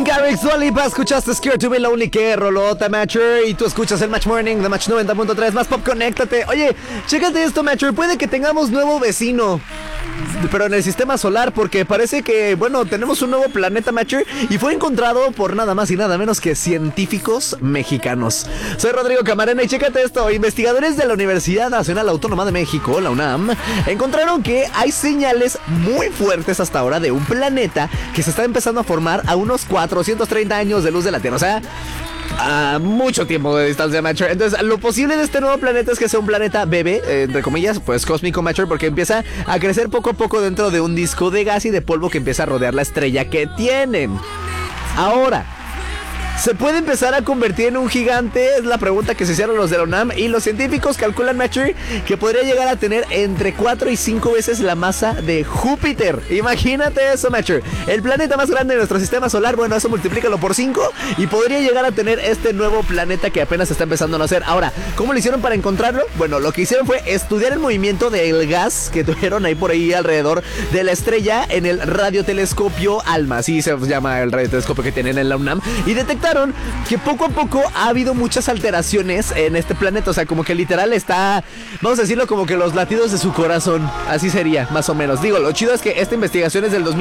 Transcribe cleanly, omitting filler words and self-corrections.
Calvin Garrix, Dua Lipa, escuchaste Scared to Be Lonely, que rolota, Matcher. Y tú escuchas el Match Morning de Match 90.3, más pop, conéctate. Oye, chécate esto, Matcher, puede que tengamos nuevo vecino, pero en el sistema solar, porque parece que, bueno, tenemos un nuevo planeta, Matcher, y fue encontrado por nada más y nada menos que científicos mexicanos. Soy Rodrigo Camarena y chécate esto, investigadores de la Universidad Nacional Autónoma de México, la UNAM, encontraron que hay señales muy fuertes hasta ahora de un planeta que se está empezando a formar a unos 430 años de luz de la Tierra, o sea, a mucho tiempo de distancia, Matcher. Entonces, lo posible de este nuevo planeta es que sea un planeta bebé, entre comillas, pues cósmico, Matcher, porque empieza a crecer poco a poco dentro de un disco de gas y de polvo que empieza a rodear la estrella que tienen. Ahora, ¿se puede empezar a convertir en un gigante? Es la pregunta que se hicieron los de la UNAM. Y los científicos calculan, Matcher, que podría llegar a tener entre 4 y 5 veces la masa de Júpiter. Imagínate eso, Matcher. El planeta más grande de nuestro sistema solar, bueno, eso multiplícalo por 5 y podría llegar a tener este nuevo planeta que apenas está empezando a nacer. Ahora, ¿cómo lo hicieron para encontrarlo? Bueno, lo que hicieron fue estudiar el movimiento del gas que tuvieron ahí por ahí alrededor de la estrella en el radiotelescopio ALMA. Así se llama el radiotelescopio que tienen en la UNAM. Y detectaron que poco a poco ha habido muchas alteraciones en este planeta. O sea, como que literal está, vamos a decirlo, como que los latidos de su corazón. Así sería, más o menos. Digo, lo chido es que esta investigación es del